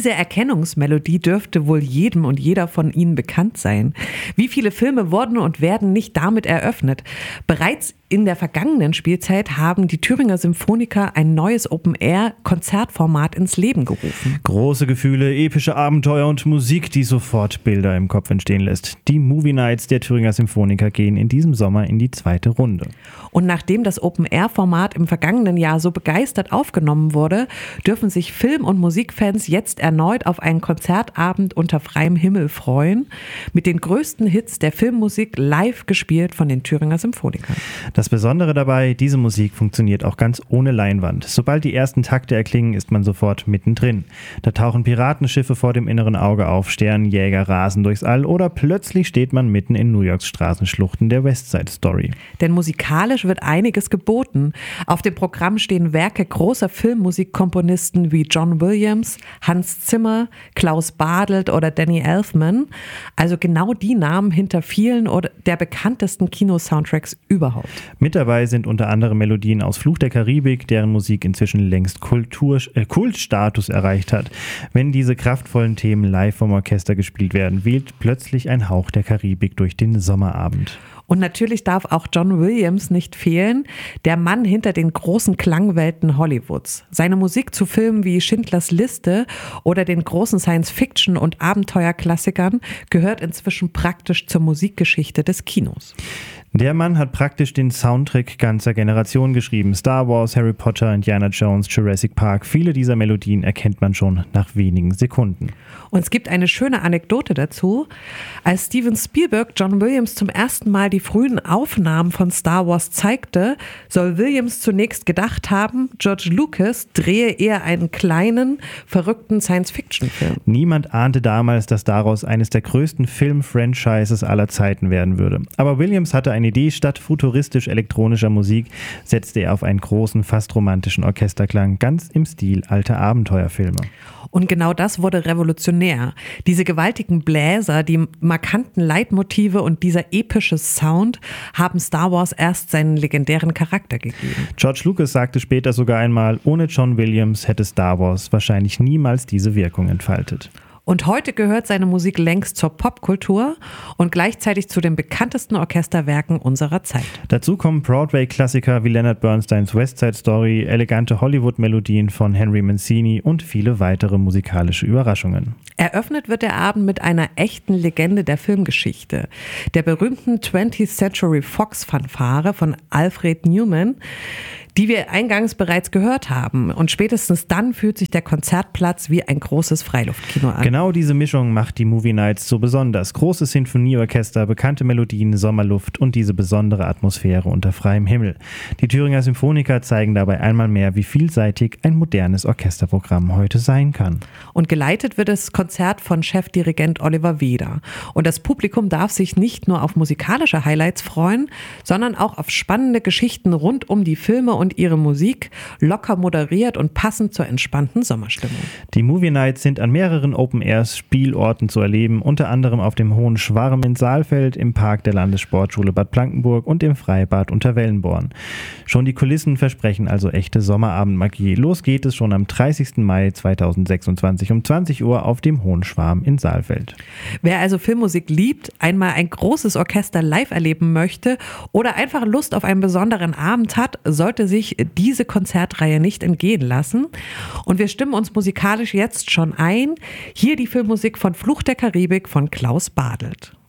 Diese Erkennungsmelodie dürfte wohl jedem und jeder von Ihnen bekannt sein. Wie viele Filme wurden und werden nicht damit eröffnet? Bereits in der vergangenen Spielzeit haben die Thüringer Symphoniker ein neues Open-Air-Konzertformat ins Leben gerufen. Große Gefühle, epische Abenteuer und Musik, die sofort Bilder im Kopf entstehen lässt. Die Movie Nights der Thüringer Symphoniker gehen in diesem Sommer in die zweite Runde. Und nachdem das Open-Air-Format im vergangenen Jahr so begeistert aufgenommen wurde, dürfen sich Film- und Musikfans jetzt erneut auf einen Konzertabend unter freiem Himmel freuen, mit den größten Hits der Filmmusik live gespielt von den Thüringer Symphonikern. Das Besondere dabei, diese Musik funktioniert auch ganz ohne Leinwand. Sobald die ersten Takte erklingen, ist man sofort mittendrin. Da tauchen Piratenschiffe vor dem inneren Auge auf, Sternenjäger rasen durchs All oder plötzlich steht man mitten in New Yorks Straßenschluchten der West Side Story. Denn musikalisch wird einiges geboten. Auf dem Programm stehen Werke großer Filmmusikkomponisten wie John Williams, Hans Zimmer, Klaus Badelt oder Danny Elfman. Also genau die Namen hinter vielen oder der bekanntesten Kino-Soundtracks überhaupt. Mit dabei sind unter anderem Melodien aus Fluch der Karibik, deren Musik inzwischen längst Kultstatus erreicht hat. Wenn diese kraftvollen Themen live vom Orchester gespielt werden, weht plötzlich ein Hauch der Karibik durch den Sommerabend. Und natürlich darf auch John Williams nicht fehlen, der Mann hinter den großen Klangwelten Hollywoods. Seine Musik zu Filmen wie Schindlers Liste oder den großen Science-Fiction- und Abenteuerklassikern gehört inzwischen praktisch zur Musikgeschichte des Kinos. Der Mann hat praktisch den Soundtrack ganzer Generationen geschrieben. Star Wars, Harry Potter, Indiana Jones, Jurassic Park. Viele dieser Melodien erkennt man schon nach wenigen Sekunden. Und es gibt eine schöne Anekdote dazu. Als Steven Spielberg John Williams zum ersten Mal die frühen Aufnahmen von Star Wars zeigte, soll Williams zunächst gedacht haben, George Lucas drehe eher einen kleinen, verrückten Science-Fiction-Film. Niemand ahnte damals, dass daraus eines der größten Film-Franchises aller Zeiten werden würde. Aber Williams hatte eine Idee, statt futuristisch-elektronischer Musik setzte er auf einen großen, fast romantischen Orchesterklang, ganz im Stil alter Abenteuerfilme. Und genau das wurde revolutionär. Diese gewaltigen Bläser, die markanten Leitmotive und dieser epische Sound haben Star Wars erst seinen legendären Charakter gegeben. George Lucas sagte später sogar einmal, ohne John Williams hätte Star Wars wahrscheinlich niemals diese Wirkung entfaltet. Und heute gehört seine Musik längst zur Popkultur und gleichzeitig zu den bekanntesten Orchesterwerken unserer Zeit. Dazu kommen Broadway-Klassiker wie Leonard Bernsteins West Side Story, elegante Hollywood-Melodien von Henry Mancini und viele weitere musikalische Überraschungen. Eröffnet wird der Abend mit einer echten Legende der Filmgeschichte, der berühmten 20th Century Fox-Fanfare von Alfred Newman, die wir eingangs bereits gehört haben. Und spätestens dann fühlt sich der Konzertplatz wie ein großes Freiluftkino an. Genau diese Mischung macht die Movie Nights so besonders. Großes Sinfonieorchester, bekannte Melodien, Sommerluft und diese besondere Atmosphäre unter freiem Himmel. Die Thüringer Symphoniker zeigen dabei einmal mehr, wie vielseitig ein modernes Orchesterprogramm heute sein kann. Und geleitet wird das Konzert von Chefdirigent Oliver Weder. Und das Publikum darf sich nicht nur auf musikalische Highlights freuen, sondern auch auf spannende Geschichten rund um die Filme und ihre Musik, locker moderiert und passend zur entspannten Sommerstimmung. Die Movie Nights sind an mehreren Open-Air-Spielorten zu erleben, unter anderem auf dem Hohen Schwarm in Saalfeld, im Park der Landessportschule Bad Blankenburg und im Freibad unter Wellenborn. Schon die Kulissen versprechen also echte Sommerabendmagie. Los geht es schon am 30. Mai 2026 um 20 Uhr auf dem Hohen Schwarm in Saalfeld. Wer also Filmmusik liebt, einmal ein großes Orchester live erleben möchte oder einfach Lust auf einen besonderen Abend hat, sollte sich diese Konzertreihe nicht entgehen lassen. Und wir stimmen uns musikalisch jetzt schon ein. Hier die Filmmusik von Fluch der Karibik von Klaus Badelt.